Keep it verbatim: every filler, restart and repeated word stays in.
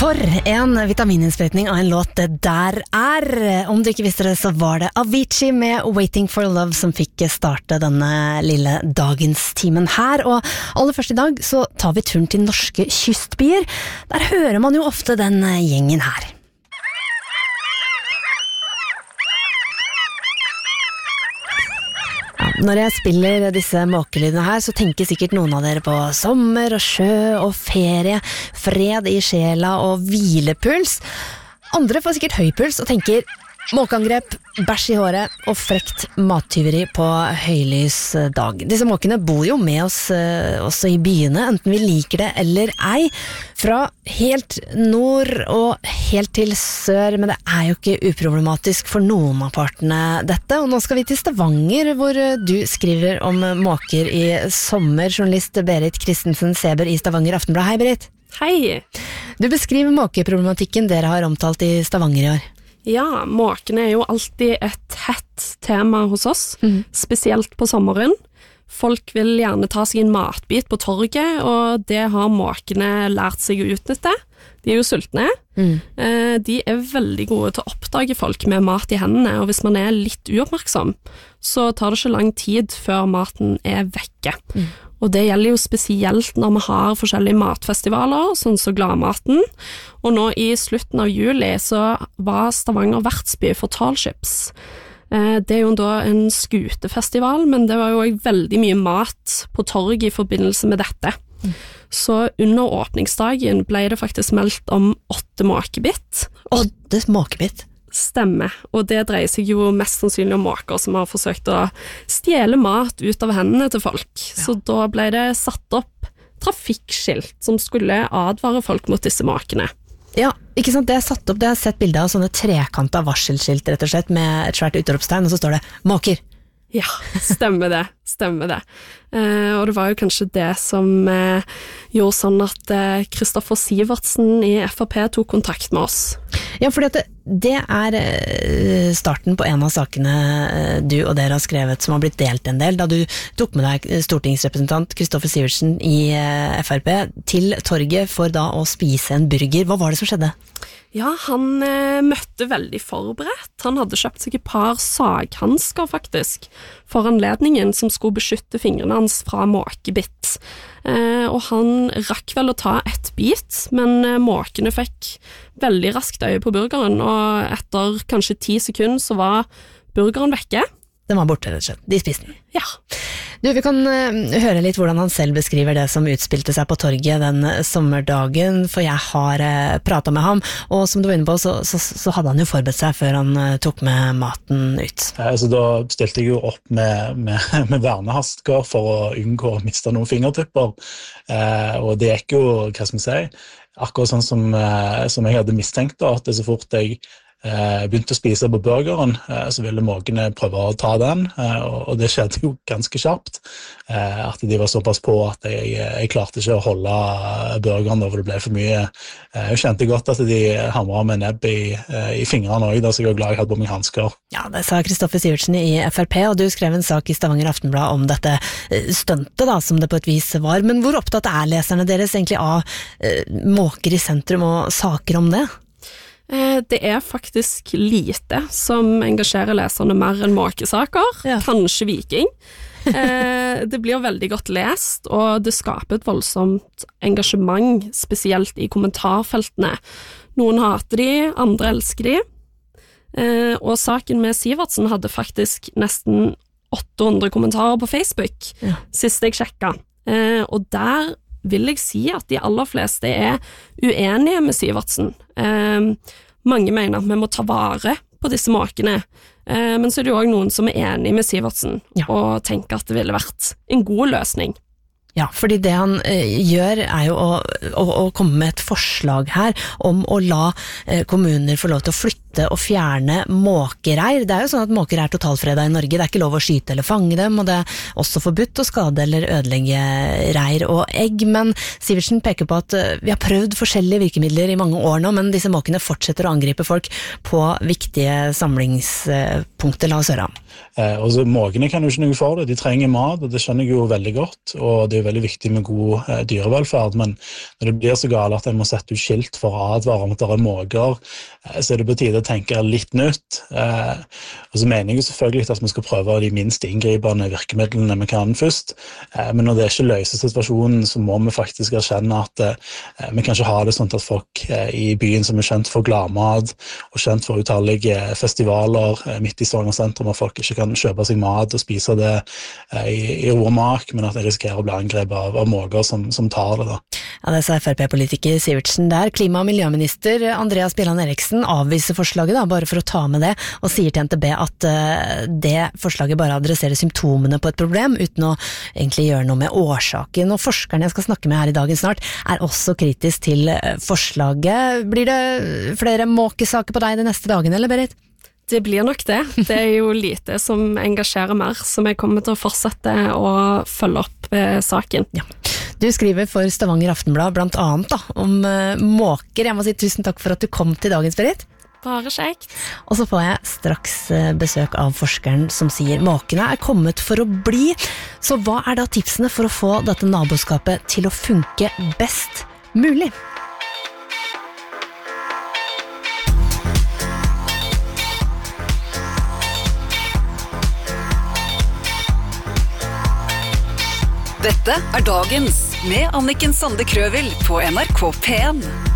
For en vitamininnsprøytning av en låt det der er. Om du ikke visste det, så var det Avicii med Waiting for Love som fikk starte denne lille dagenstimen her. Og aller først i dag så tar vi turen til norske kystbyer. Der hører man jo ofte den gjengen her. Når jeg spiller disse måkelydene her, så tenker sikkert noen av dere på sommer og sjø og ferie, fred i sjela og hvilepuls. Andre får sikkert høy puls og tenker måkeangrep, bæsj i håret og frekt mattyveri på høylys dag. Disse måkene bor jo med oss eh, også i byene, enten vi liker det eller ei. Fra helt nord og helt til sør, men det er jo ikke uproblematisk for noen av partene dette. Og nå skal vi til Stavanger, hvor du skriver om måker i sommer. Journalist Berit Christensen Seber i Stavanger Aftenblad. Hei Berit. Hei. Du beskriver måkeproblematikken dere har omtalt i Stavanger i år. Ja, måkene er jo alltid et hett tema hos oss, mm. spesielt på sommeren. Folk vil gjerne ta seg en matbit på torget, og det har måkene lært seg å utnytte. De er jo sultne. Mm. De er veldig gode til å oppdage folk med mat i hendene, og hvis man er litt uoppmerksom, så tar det ikke lang tid før maten er vekke. Mm. Og det gjelder jo spesielt når vi har forskjellige matfestivaler, sånn som Gladmaten. Og nå i slutten av juli så var Stavanger vertsby for Talships. Det er jo da en skutefestival, men det var jo også veldig mye mat på torget i forbindelse med dette. Mm. Så under åpningsdagen ble det faktisk meldt om åtte måkebitt. Åtte måkebitt? Stemme, og det dreier seg jo mest sannsynlig om måker som har forsøkt å stjele mat ut av hendene til folk. Ja. Så da ble det satt opp trafikkskilt som skulle advare folk mot disse måkene. Ja, ikke sant, det er satt opp, det har sett bilder av sånne trekanta varselskilt rett og slett, med et svært utropstegn, og så står det «måker». Ja, stemmer det, stemmer det. Eh, og det var jo kanskje det som eh, gjorde sånn at eh, Kristoffer Sivertsen i F R P tok kontakt med oss. Ja, fordi at det, det er eh, starten på en av sakene eh, du og dere har skrevet som har blitt delt en del, da du tok med deg stortingsrepresentant Kristoffer Sivertsen i eh, F R P til torget for da å spise en burger. Hva var det som skjedde? Ja, han eh, møtte veldig forberedt. Han hadde kjøpt seg et par saghansker faktisk, for anledningen som skulle beskytte fingrene hans fra måkebitt. Eh, og han rakk vel å ta et bit, men eh, måkene fikk veldig raskt øye på burgeren, og etter kanskje ti sekunder så var burgeren vekke. Den var borte, rett og slett. De spiste den. Ja. Du, vi kan uh, høre litt hvordan han selv beskriver det som utspilte seg på torget den sommerdagen, for jeg har uh, pratet med ham, og som du var inne på, så, så, så hadde han jo forberedt seg før han uh, tok med maten ut. Ja, altså, da stilte jeg jo opp med, med, med vernehansker for å unngå å miste noen fingertupper, uh, og det gikk jo, hva skal vi si, akkurat sånn som, uh, som jeg hadde mistenkt da, at det så fort jeg Uh, begynte å spise på burgeren, uh, så ville måkene prøve å ta den, uh, og, og det skjedde jo ganske kjapt, uh, at de var såpass på at jeg, jeg klarte ikke å holde burgeren da, for det ble for mye. Uh, jeg kjente godt at de hamret med nebb i, uh, i fingrene også, da, så jeg var glad jeg hadde på meg handsker. Ja, det sa Kristoffer Sivertsen i F R P, og du skrev en sak i Stavanger Aftenblad om dette stuntet da, som det på et vis var. Men hvor opptatt er leserne deres egentlig av uh, måker i sentrum og saker om det? Det er faktisk lite som engasjerer leserne mer enn måkesaker, ja. Kanskje Viking. Det blir veldig godt lest, og det skaper et voldsomt engasjement, spesielt i kommentarfeltene. Noen hater de, andre elsker de. Og saken med Sivertsen hadde faktisk nesten åtte hundre kommentarer på Facebook, ja. Sist jeg sjekket. Og der vil jeg si at de aller fleste er uenige med Sivertsen. Eh, mange mener at vi må ta vare på disse måkene, eh, men så er det jo også noen som er enige med Sivertsen, ja. Og tenker at det ville vært en god løsning. Ja, fordi det han eh, gjør er jo å, å, å komme med et forslag her om å la eh, kommuner få lov til å flytte beskytte og fjerne måkereir. Det er jo sånn at måker er totalfredet i Norge, det er ikke lov å skyte eller fange dem, og det er også forbudt å skade eller ødelegge reir og egg, men Sivertsen peker på at vi har prøvd forskjellige virkemidler i mange år nå, men disse måkene fortsetter å angripe folk på viktige samlingspunkter. La oss høre ham. Eh, og så Måkene kan jo ikke noe for det, de trenger mat, og det skjønner jeg jo veldig godt, og det er veldig viktig med god eh, dyrevelferd, men når det blir så galt at jeg må sette ut skilt for å advare om at det er måker, eh, så er det på tide å tenke litt nytt. Eh, og så mener jeg jo selvfølgelig at vi skal prøve de minst inngripende virkemidlene vi kan først, eh, men når det ikke løser situasjonen, så må vi faktisk erkjenne at eh, vi kan ikke ha det sånn at folk eh, i byen som er kjent for gladmat, og kjent for utallige festivaler eh, midt i Stavanger sentrum, og folk ikke kan kjøpe seg mat og spise det eh, i, i ro og mak, men at de risikerer å bli angrepet av, av måker som, som tar det da. Ja, det sa F R P-politiker Sivertsen der. Klima- og miljøminister Andreas Bjelland Eriksen avviser forslaget da, bare for å ta med det, og sier til N T B at uh, det forslaget bare adresserer symptomene på et problem, uten å egentlig gjøre noe med årsaken. Og forskerne jeg skal snakke med her i dagen snart, er også kritisk til forslaget. Blir det flere måkesaker på deg de neste dagene, eller Berit? Det blir nok det. Det er jo lite som engasjerer mer, som jeg kommer til å fortsette å følge opp eh, saken. Ja. Du skriver for Stavanger Aftenblad blant annet da, om uh, måker. Jeg må si tusen takk for at du kom til dagens, Berit. Bare kjekt. Og så får jeg straks uh, besøk av forskeren som sier måkene er kommet for å bli. Så hva er da tipsene for å få dette naboskapet til å funke best mulig? Dette er Dagens med Anniken Sande Krøvel på N R K P en.